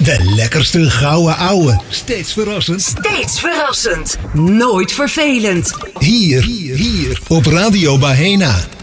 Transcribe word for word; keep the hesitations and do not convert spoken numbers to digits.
De lekkerste gouden ouwe. Steeds verrassend. Steeds verrassend. Nooit vervelend. Hier, hier, hier op Radio Bahena.